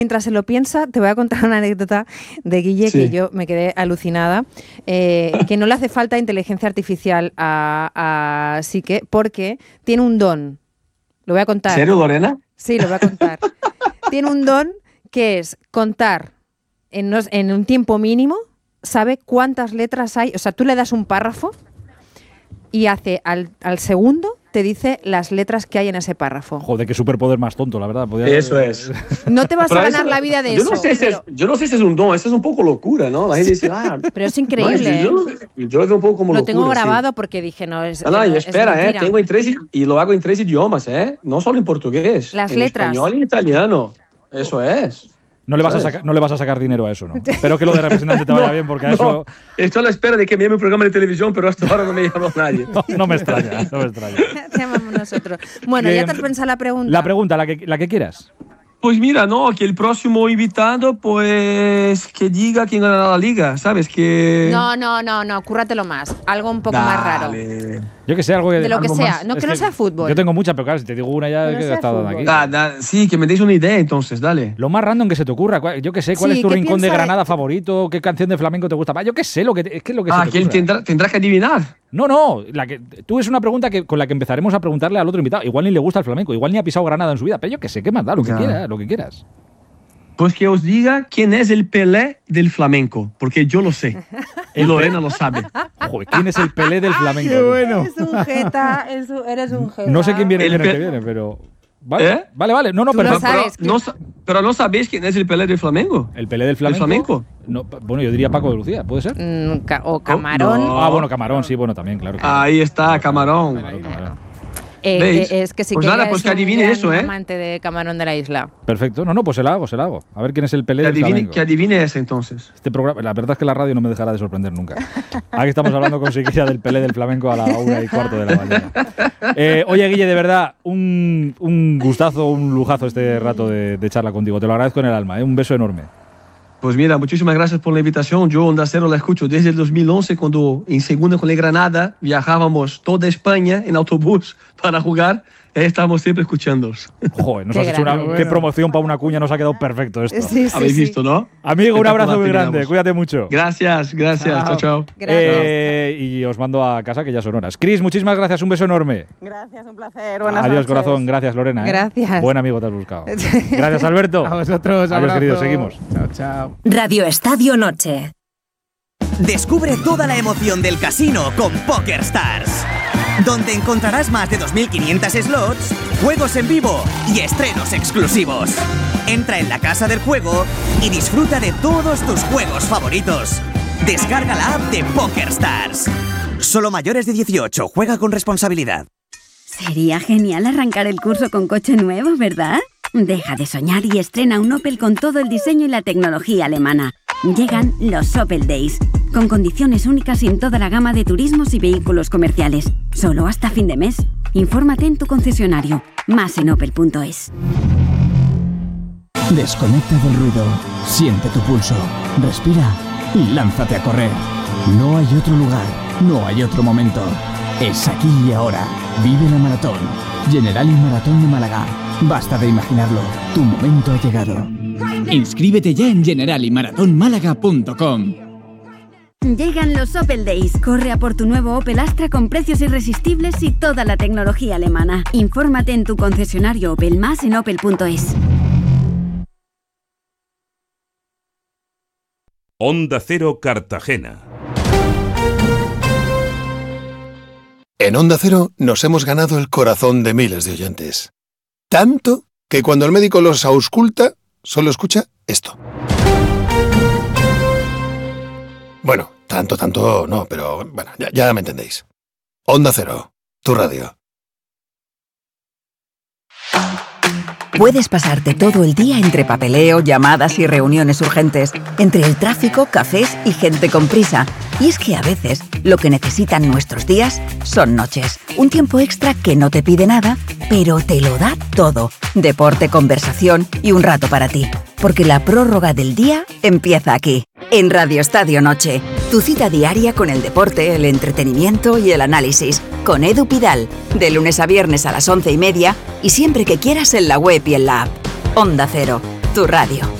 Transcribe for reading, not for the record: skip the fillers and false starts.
Mientras se lo piensa, te voy a contar una anécdota de Guille que yo me quedé alucinada, que no le hace falta inteligencia artificial a Sique porque tiene un don. Lo voy a contar. ¿En serio, Lorena? Sí, lo voy a contar. Tiene un don que es contar en un tiempo mínimo, sabe cuántas letras hay. O sea, tú le das un párrafo y hace al segundo te dice las letras que hay en ese párrafo. Joder, qué superpoder más tonto, la verdad. Eso es. No te vas a ganar la vida de eso. Yo no sé si es un don, eso es un poco locura, ¿no? La gente dice, pero es increíble. Yo lo veo un poco como lo locura. tengo grabado porque dije, no, es espera, tengo y lo hago en 3 idiomas, no solo en portugués. Las en letras. Español y italiano. Eso es. No le vas a sacar dinero a eso, ¿no? Espero que lo de representante te vaya bien, porque a eso... Estoy a la espera de que me llame un programa de televisión, pero hasta ahora no me llama nadie. No me extraña. Te llamamos nosotros. Bueno, ¿ya te has pensado la pregunta? La pregunta, la que quieras. Pues mira, no, que el próximo invitado, pues, que diga quién ganará la liga, ¿sabes? Que... No, cúrratelo más. Algo un poco más raro. Yo que sé, algo de lo que sea, más, que no sea fútbol. Yo tengo muchas, pero claro, si te digo una ya que he estado aquí. Sí, que me deis una idea entonces, dale. Lo más random que se te ocurra. Yo que sé, ¿cuál es tu rincón de Granada favorito? ¿Qué canción de flamenco te gusta? Yo que sé, lo que se te ocurra. ¿Quién tendrá que adivinar? No, tú es una pregunta con la que empezaremos a preguntarle al otro invitado. Igual ni le gusta el flamenco, igual ni ha pisado Granada en su vida, pero yo que sé, ¿qué más da? Lo que quieras. Pues que os diga quién es el Pelé del flamenco, porque yo lo sé. Y Lorena lo sabe. Joder, ¿quién es el Pelé del flamenco? ¡Qué bueno! Eres un jeta. No sé quién viene el que viene, pero... Vale, vale. No, pero no sabéis quién es el Pelé del flamenco. ¿El Pelé del flamenco? No, bueno, yo diría Paco de Lucía, ¿puede ser? O Camarón. No. Bueno, Camarón, sí, bueno, también, claro. Ahí está, Camarón. Es que sí pues que nada, pues que adivine eso, amante de Camarón de la isla. Perfecto. No, pues se la hago. A ver quién es el Pelé del flamenco. Que adivine ese entonces. Este programa, la verdad es que la radio no me dejará de sorprender nunca. Aquí estamos hablando con Siqueira del Pelé del flamenco a la 1:15 de la mañana. Oye, Guille, de verdad, un gustazo, un lujazo este rato de charla contigo. Te lo agradezco en el alma, un beso enorme. Pues mira, muchísimas gracias por la invitación. Yo Onda Cero la escucho desde el 2011, cuando en segunda con el Granada viajábamos toda España en autobús para jugar. Estábamos siempre escuchándoos. Joder, nos has hecho qué promoción para una cuña, nos ha quedado perfecto esto. Sí, Habéis visto, ¿no? Amigo, un abrazo muy grande, cuídate mucho. Gracias. Chao. Y os mando a casa, que ya son horas. Cris, muchísimas gracias, un beso enorme. Gracias, un placer. Buenas Adiós, noches. corazón. Gracias, Lorena. Gracias. Buen amigo te has buscado. Gracias, Alberto. A vosotros, adiós, queridos, seguimos. Chao. Radio Estadio Noche. Descubre toda la emoción del casino con PokerStars, donde encontrarás más de 2.500 slots, juegos en vivo y estrenos exclusivos. Entra en la casa del juego y disfruta de todos tus juegos favoritos. Descarga la app de PokerStars. Solo mayores de 18, juega con responsabilidad. Sería genial arrancar el curso con coche nuevo, ¿verdad? Deja de soñar y estrena un Opel con todo el diseño y la tecnología alemana. Llegan los Opel Days, con condiciones únicas en toda la gama de turismos y vehículos comerciales. Solo hasta fin de mes. Infórmate en tu concesionario. Más en opel.es. Desconecta del ruido. Siente tu pulso. Respira y lánzate a correr. No hay otro lugar. No hay otro momento. Es aquí y ahora. Vive la maratón. Generali Maratón de Málaga. Basta de imaginarlo. Tu momento ha llegado. Inscríbete ya en generaliMarathonmálaga.com. Llegan los Opel Days. Corre a por tu nuevo Opel Astra con precios irresistibles y toda la tecnología alemana. Infórmate en tu concesionario Opel, más en opel.es. Onda Cero Cartagena. En Onda Cero nos hemos ganado el corazón de miles de oyentes. Tanto que cuando el médico los ausculta, solo escucha esto. Bueno, tanto no, pero bueno, ya me entendéis. Onda Cero, tu radio. Puedes pasarte todo el día entre papeleo, llamadas y reuniones urgentes, entre el tráfico, cafés y gente con prisa. Y es que a veces lo que necesitan nuestros días son noches. Un tiempo extra que no te pide nada, pero te lo da todo. Deporte, conversación y un rato para ti. Porque la prórroga del día empieza aquí, en Radio Estadio Noche. Tu cita diaria con el deporte, el entretenimiento y el análisis. Con Edu Pidal, de lunes a viernes a las 11:30 y siempre que quieras en la web y en la app. Onda Cero, tu radio.